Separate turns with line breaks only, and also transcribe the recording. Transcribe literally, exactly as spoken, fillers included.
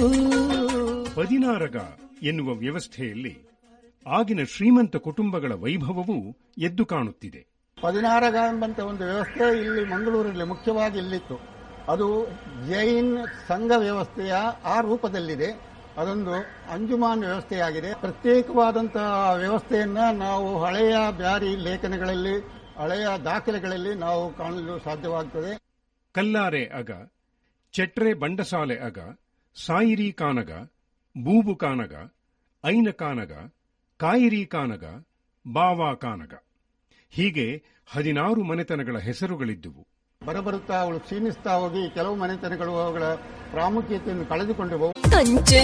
ಪದಿನಾರಗ ಎನ್ನುವ ವ್ಯವಸ್ಥೆಯಲ್ಲಿ ಆಗಿನ ಶ್ರೀಮಂತ ಕುಟುಂಬಗಳ ವೈಭವವೂ ಎದ್ದು ಕಾಣುತ್ತಿದೆ.
ಪದಿನಾರಗ ಎಂಬಂತ ಒಂದು ವ್ಯವಸ್ಥೆ ಇಲ್ಲಿ ಮಂಗಳೂರಲ್ಲಿ ಮುಖ್ಯವಾಗಿ ಇಲ್ಲಿತ್ತು. ಅದು ಜೈನ್ ಸಂಘ ವ್ಯವಸ್ಥೆಯ ಆ ರೂಪದಲ್ಲಿದೆ. ಅದೊಂದು ಅಂಜುಮಾನ್ ವ್ಯವಸ್ಥೆಯಾಗಿದೆ. ಪ್ರತ್ಯೇಕವಾದಂತಹ ವ್ಯವಸ್ಥೆಯನ್ನ ನಾವು ಹಳೆಯ ಬ್ಯಾರಿ ಲೇಖನಗಳಲ್ಲಿ, ಹಳೆಯ ದಾಖಲೆಗಳಲ್ಲಿ ನಾವು ಕಾಣಲು ಸಾಧ್ಯವಾಗುತ್ತದೆ.
ಕಲ್ಲಾರೆ ಅಗ, ಚೆಟ್ರೆ ಬಂಡಸಾಲೆ ಅಗ, ಸಾಯಿರಿ ಕಾನಗ, ಬೂಬು ಕಾನಗ, ಐನ ಕಾನಗ, ಕಾಯಿರಿ ಕಾನಗ, ಬಾವಾ ಕಾನಗ ಹೀಗೆ ಹದಿನಾರು ಮನೆತನಗಳ ಹೆಸರುಗಳಿದ್ದುವು.
ಬರಬರುತ್ತಾ ಅವಳು ಕ್ಷೀಣಿಸ್ತಾ ಹೋಗಿ ಕೆಲವು ಮನೆತನಗಳು ಅವುಗಳ ಪ್ರಾಮುಖ್ಯತೆಯನ್ನು ಕಳೆದುಕೊಂಡಿವೆ.
ಕಂಚನ